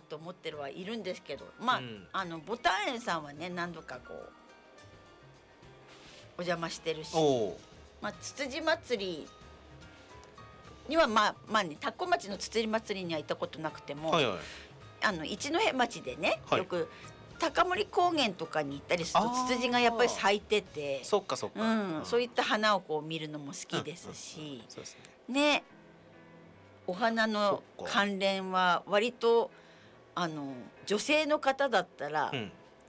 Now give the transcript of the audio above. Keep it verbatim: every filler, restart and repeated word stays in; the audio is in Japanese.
と思ってるはいるんですけど、まあ、うん、あのボタン園さんはね何度かこうお邪魔してるし、まあ、つつじ祭りにはまあまあね田子町のつつじ祭りには行ったことなくても、はいはい、あの一戸町でね、はい、よく高森高原とかに行ったりするとツツジがやっぱり咲いてて、 そっかそっか、 うん、そういった花をこう見るのも好きですし、うんうん、そうですね、ね、お花の関連は割とあの女性の方だったら、うん、